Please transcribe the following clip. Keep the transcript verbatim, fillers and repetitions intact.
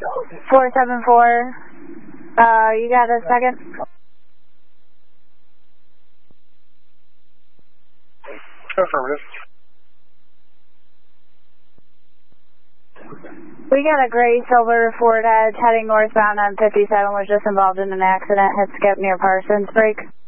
four seven four, uh, you got a second? Affirmative. We got a gray silver Ford Edge heading northbound on fifty-seven, was just involved in an accident, hit skip near Parsons Break.